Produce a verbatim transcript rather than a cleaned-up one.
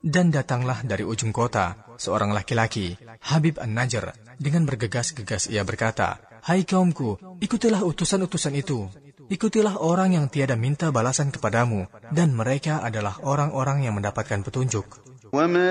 Dan datanglah dari ujung kota seorang laki-laki, Habib An-Najr, dengan bergegas-gegas ia berkata, "Hai kaumku, ikutilah utusan-utusan itu. Ikutilah orang yang tiada minta balasan kepadamu, dan mereka adalah orang-orang yang mendapatkan petunjuk."